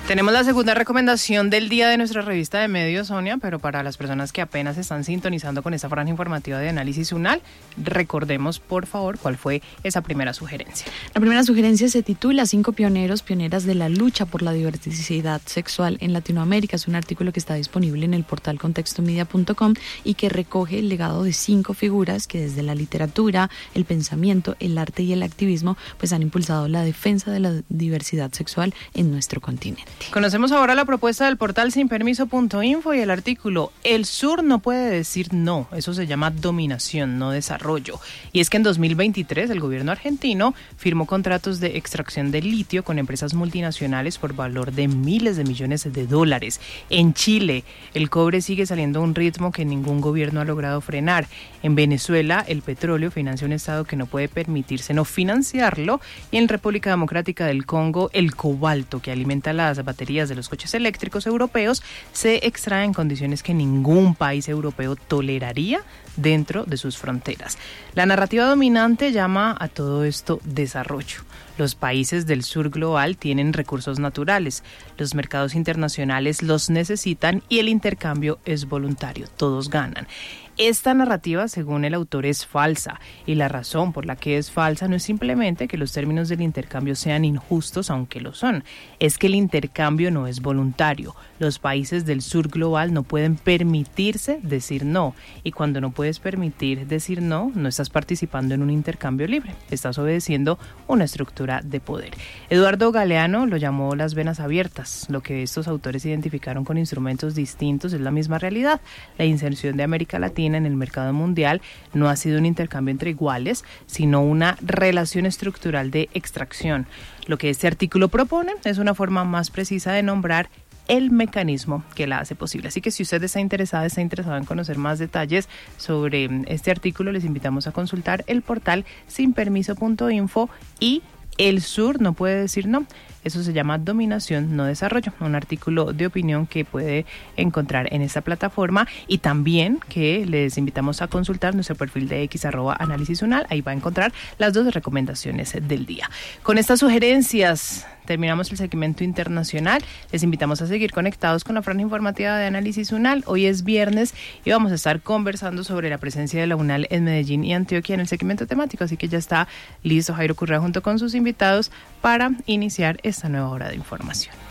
Tenemos la segunda recomendación del día de nuestra revista de medios, Sonia, pero para las personas que apenas están sintonizando con esta franja informativa de Análisis UNAL, recordemos, por favor, cuál fue esa primera sugerencia. La primera sugerencia se titula 5 pioneras de la lucha por la diversidad sexual en Latinoamérica. Es un artículo que está disponible en el portal contextomedia.com y que recoge el legado de 5 figuras que desde la literatura, el pensamiento, el arte y el activismo pues han impulsado la defensa de la diversidad sexual en nuestro continente. Conocemos ahora la propuesta del portal sinpermiso.info y el artículo El Sur no puede decir no. Eso se llama dominación, no desarrollo. Y es que en 2023 el gobierno argentino firmó contratos de extracción de litio con empresas multinacionales por valor de miles de millones de dólares. En Chile, el cobre sigue saliendo a un ritmo que ningún gobierno ha logrado frenar. En Venezuela, el petróleo financia un estado que no puede permitirse no financiarlo. Y en República Democrática del Congo, el cobalto que alimenta las baterías de los coches eléctricos europeos se extrae en condiciones que ningún país europeo toleraría dentro de sus fronteras. La narrativa dominante llama a todo esto desarrollo. Los países del sur global tienen recursos naturales, los mercados internacionales los necesitan y el intercambio es voluntario, todos ganan. Esta narrativa, según el autor, es falsa y la razón por la que es falsa no es simplemente que los términos del intercambio sean injustos, aunque lo son, es que el intercambio no es voluntario. Los países del sur global no pueden permitirse decir no y cuando no puedes permitir decir no, no estás participando en un intercambio libre, estás obedeciendo una estructura de poder. Eduardo Galeano lo llamó las venas abiertas. Lo que estos autores identificaron con instrumentos distintos es la misma realidad. La inserción de América Latina en el mercado mundial no ha sido un intercambio entre iguales, sino una relación estructural de extracción. Lo que este artículo propone es una forma más precisa de nombrar el mecanismo que la hace posible. Así que si usted está interesado en conocer más detalles sobre este artículo, les invitamos a consultar el portal sinpermiso.info y El Sur no puede decir no. Eso se llama dominación, no desarrollo. Un artículo de opinión que puede encontrar en esta plataforma y también que les invitamos a consultar nuestro perfil de X @análisis UNAL. Ahí va a encontrar las 2 recomendaciones del día. Con estas sugerencias terminamos el segmento internacional. Les invitamos a seguir conectados con la franja informativa de Análisis UNAL. Hoy es viernes y vamos a estar conversando sobre la presencia de la UNAL en Medellín y Antioquia en el segmento temático. Así que ya está listo Jairo Currea junto con sus invitados para iniciar esta nueva hora de información.